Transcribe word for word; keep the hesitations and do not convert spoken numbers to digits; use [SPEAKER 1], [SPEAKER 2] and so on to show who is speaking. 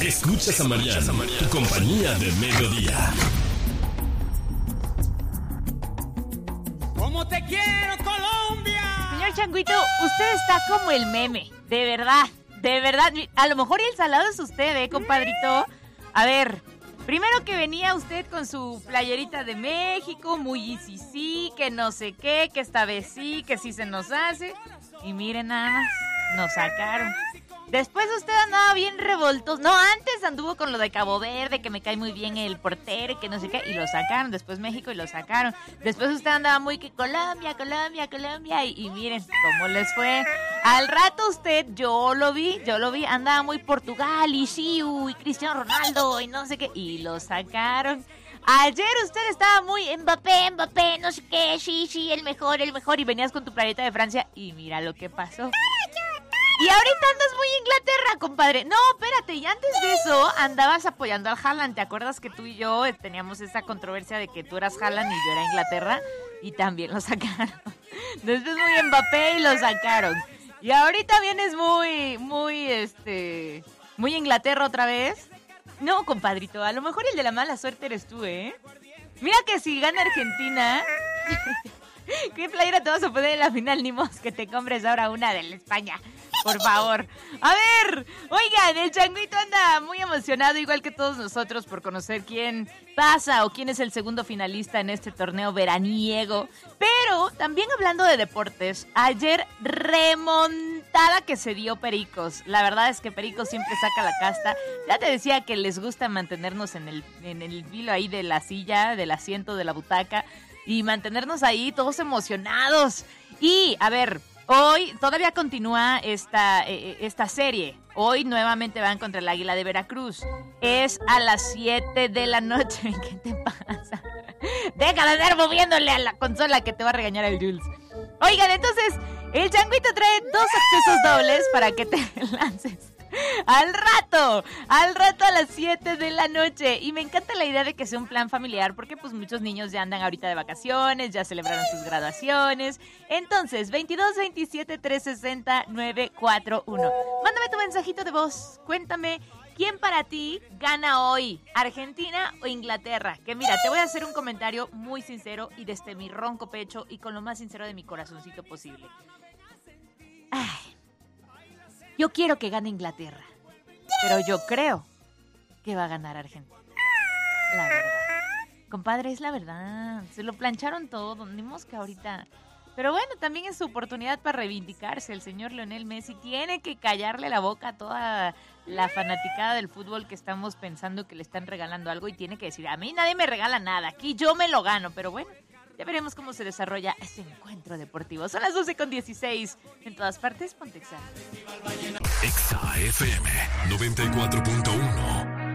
[SPEAKER 1] Escuchas a Mariana, tu compañía de mediodía.
[SPEAKER 2] ¡Cómo te quiero, Colombia!
[SPEAKER 3] Señor Changuito, usted está como el meme, de verdad, de verdad. A lo mejor el salado es usted, ¿eh, compadrito? A ver, primero que venía usted con su playerita de México, muy easy, sí, que no sé qué, que esta vez sí, que sí se nos hace. Y miren nada más, nos sacaron. Después usted andaba bien revoltoso. No, antes anduvo con lo de Cabo Verde, que me cae muy bien el portero y que no sé qué, y lo sacaron. Después México y lo sacaron. Después usted andaba muy que Colombia, Colombia, Colombia. Y, y miren cómo les fue. Al rato usted, yo lo vi, yo lo vi, andaba muy Portugal y Siu y Cristiano Ronaldo y no sé qué, y lo sacaron. Ayer usted estaba muy Mbappé, Mbappé, no sé qué, sí, sí, el mejor, el mejor. Y venías con tu playeta de Francia y mira lo que pasó. Y ahorita andas muy Inglaterra, compadre. No, espérate, y antes de eso andabas apoyando al Haaland. ¿Te acuerdas que tú y yo teníamos esa controversia de que tú eras Haaland y yo era Inglaterra? Y también lo sacaron. Después muy Mbappé y lo sacaron. Y ahorita vienes muy, muy, este, muy Inglaterra otra vez. No, compadrito, a lo mejor el de la mala suerte eres tú, ¿eh? Mira que si gana Argentina... ¿Qué playera te vas a poner en la final? Ni mos que te compres ahora una de la España, por favor. A ver, oigan, el Changuito anda muy emocionado, igual que todos nosotros, por conocer quién pasa o quién es el segundo finalista en este torneo veraniego. Pero también hablando de deportes, ayer remontada que se dio Pericos. La verdad es que Pericos siempre saca la casta. Ya te decía que les gusta mantenernos en el, en el filo ahí de la silla, del asiento, de la butaca. Y mantenernos ahí todos emocionados. Y, a ver, hoy todavía continúa esta, eh, esta serie. Hoy nuevamente van contra el Águila de Veracruz. Es a las siete de la noche. ¿Qué te pasa? Deja de estar moviéndole a la consola que te va a regañar el Jules. Oigan, entonces, el Changuito trae dos accesos dobles para que te lances. Al rato, al rato a las siete de la noche. Y me encanta la idea de que sea un plan familiar, porque pues muchos niños ya andan ahorita de vacaciones, ya celebraron sus graduaciones. Entonces, veintidós veintisiete trescientos sesenta novecientos cuarenta y uno. Mándame tu mensajito de voz. Cuéntame, ¿quién para ti gana hoy? ¿Argentina o Inglaterra? Que mira, te voy a hacer un comentario muy sincero y desde mi ronco pecho y con lo más sincero de mi corazoncito posible. Ay. Yo quiero que gane Inglaterra, pero yo creo que va a ganar Argentina. La verdad. Compadre, es la verdad. Se lo plancharon todo, ni mosca ahorita. Pero bueno, también es su oportunidad para reivindicarse. El señor Lionel Messi tiene que callarle la boca a toda la fanaticada del fútbol que estamos pensando que le están regalando algo y tiene que decir, a mí nadie me regala nada, aquí yo me lo gano, pero bueno. Ya veremos cómo se desarrolla este encuentro deportivo. Son las doce con dieciséis. En todas partes, ponte Exa.
[SPEAKER 1] Exa F M noventa y cuatro punto uno.